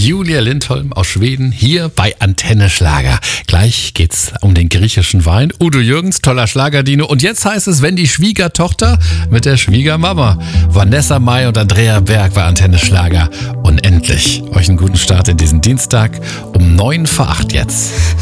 Julia Lindholm aus Schweden hier bei Antenne Schlager. Gleich geht's um den griechischen Wein. Udo Jürgens, toller Schlagerdino. Und jetzt heißt es, wenn die Schwiegertochter mit der Schwiegermama. Vanessa Mai und Andrea Berg bei Antenne Schlager. Und endlich euch einen guten Start in diesen Dienstag um 7:45 jetzt.